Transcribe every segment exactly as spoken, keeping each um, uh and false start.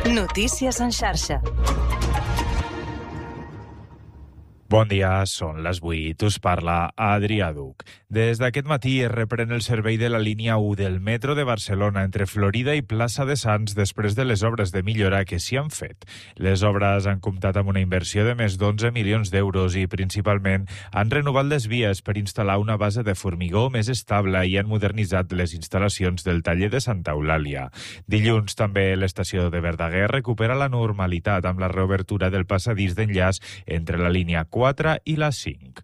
Notícies en xarxa. Bon dia, són les vuit. Us parla Adrià Duc. Des d'aquest matí es reprèn el servei de la línia u del metro de Barcelona entre Florida i Plaça de Sants després de les obres de millora que s'hi han fet. Les obres han comptat amb una inversió de més d'onze milions d'euros i principalment han renovat les vies per instal·lar una base de formigó més estable i han modernitzat les instal·lacions del taller de Santa Eulàlia. Dilluns també l'estació de Verdaguer recupera la normalitat amb la reobertura del passadís d'enllaç entre la línia quatre i la cinc.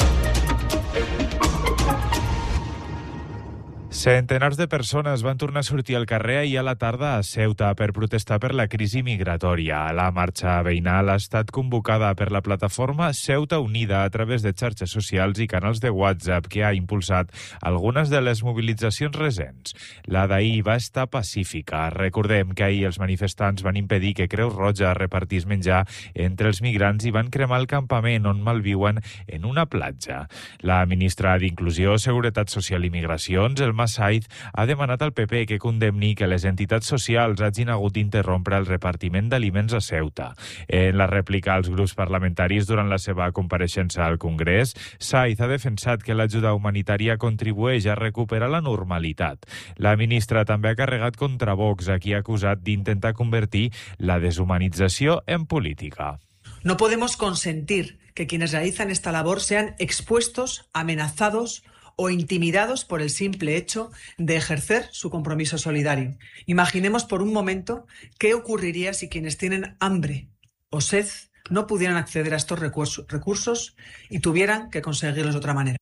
Centenars de persones van tornar a sortir al carrer ahir a la tarda a Ceuta per protestar per la crisi migratòria. La marxa veïnal ha estat convocada per la plataforma Ceuta Unida a través de xarxes socials i canals de WhatsApp que ha impulsat algunes de les mobilitzacions recents. La d'ahir va estar pacífica. Recordem que ahir els manifestants van impedir que Creu Roja repartís menjar entre els migrants i van cremar el campament on malviuen en una platja. La ministra d'Inclusió, Seguretat Social i Migracions, el Saiz, ha demanat al P P que condemni que les entitats socials hagin hagut d'interrompre el repartiment d'aliments a Ceuta. En la rèplica als grups parlamentaris durant la seva compareixença al Congrés, Saiz ha defensat que l'ajuda humanitària contribueix a recuperar la normalitat. La ministra també ha carregat contra Vox, a qui ha acusat d'intentar convertir la deshumanització en política. No podemos consentir que quienes realizan esta labor sean expuestos, amenazados o intimidados por el simple hecho de ejercer su compromiso solidario. Imaginemos por un momento qué ocurriría si quienes tienen hambre o sed no pudieran acceder a estos recursos y tuvieran que conseguirlos de otra manera.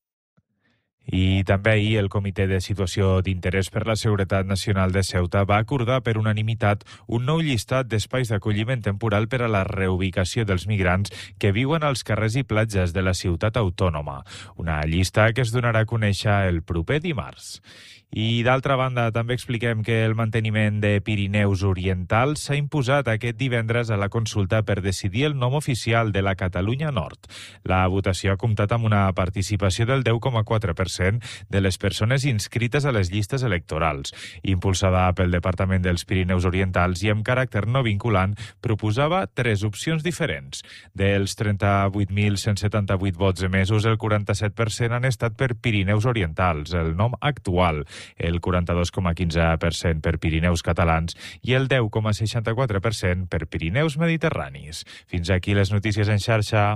I també ahir el Comitè de Situació d'Interès per la Seguretat Nacional de Ceuta va acordar per unanimitat un nou llistat d'espais d'acolliment temporal per a la reubicació dels migrants que viuen als carrers i platges de la ciutat autònoma. Una llista que es donarà a conèixer el proper dimarts. I d'altra banda, també expliquem que el manteniment de Pirineus Orientals s'ha imposat aquest divendres a la consulta per decidir el nom oficial de la Catalunya Nord. La votació ha comptat amb una participació del deu coma quatre per cent de les persones inscrites a les llistes electorals. Impulsada pel Departament dels Pirineus Orientals i amb caràcter no vinculant, proposava tres opcions diferents. Dels trenta-vuit mil cent setanta-vuit vots emesos, el quaranta-set per cent han estat per Pirineus Orientals, el nom actual, el quaranta-dos coma quinze per cent per Pirineus Catalans i el deu coma seixanta-quatre per cent per Pirineus Mediterranis. Fins aquí les notícies en xarxa.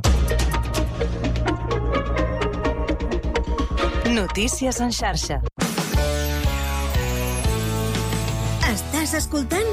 Notícies en xarxa. Estàs escoltant?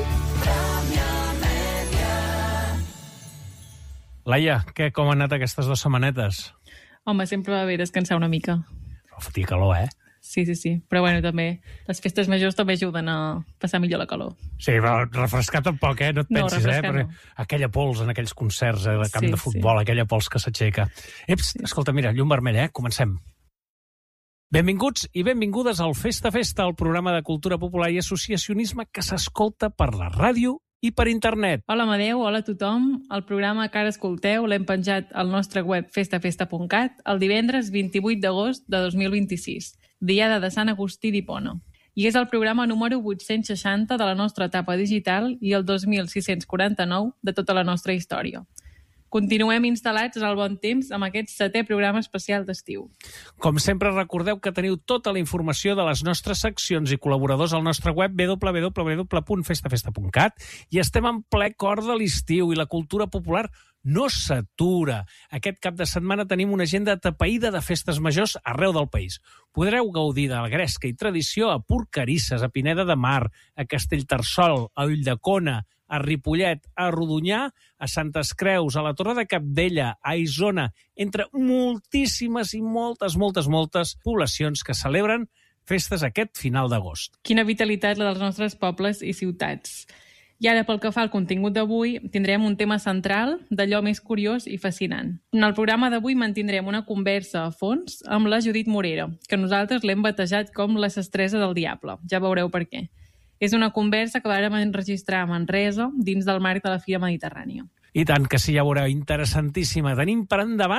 Laia, què, com han anat aquestes dues setmanetes? Home, sempre va bé descansar una mica. Oh, fotia calor, eh? Sí, sí, sí. Però bueno, també les festes majors també ajuden a passar millor la calor. Sí, però refrescar tampoc, eh? No et No, pensis, eh? refrescar Perquè no. aquella pols en aquells concerts al camp Sí, de futbol, sí. aquella pols que s'aixeca. Eps, escolta, mira, llum vermell, eh? Comencem. Benvinguts i benvingudes al Festa Festa, el programa de cultura popular i associacionisme que s'escolta per la ràdio i per internet. Hola Amadeu, hola a tothom. El programa que ara escolteu l'hem penjat al nostre web festa festa punt cat el divendres vint-i-vuit d'agost de dos mil vint-i-sis, diada de Sant Agustí d'Hipona. I és el programa número vuit-cents seixanta de la nostra etapa digital i el dos mil sis-cents quaranta-nou de tota la nostra història. Continuem instal·lats al bon temps amb aquest setè programa especial d'estiu. Com sempre, recordeu que teniu tota la informació de les nostres seccions i col·laboradors al nostre web w w w punt festa festa punt cat i estem en ple cor de l'estiu i la cultura popular no s'atura. Aquest cap de setmana tenim una agenda atapeïda de festes majors arreu del país. Podreu gaudir de la gresca i tradició a Porquerisses, a Pineda de Mar, a Castellterçol, a Ulldecona, a Ripollet, a Rodonyà, a Santes Creus, a la Torre de Cabdella, a Isona, entre moltíssimes i moltes, moltes, moltes poblacions que celebren festes aquest final d'agost. Quina vitalitat la dels nostres pobles i ciutats. I ara, pel que fa al contingut d'avui, tindrem un tema central d'allò més curiós i fascinant. En el programa d'avui mantindrem una conversa a fons amb la Judit Morera, que nosaltres l'hem batejat com la sestresa del diable. Ja veureu per què. És una conversa que vàrem enregistrar a Manresa dins del marc de la Fira Mediterrània. I tant que sí, ja veureu, interessantíssima. Tenim per endavant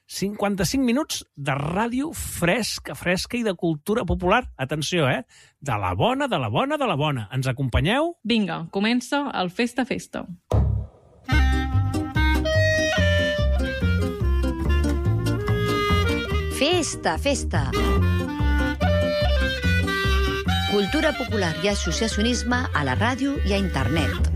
cinquanta-cinc minuts de ràdio fresca, fresca i de cultura popular. Atenció, eh? De la bona, de la bona, de la bona. Ens acompanyeu? Vinga, comença el Festa Festa. Festa, festa. Cultura popular i associacionisme a la ràdio i a internet.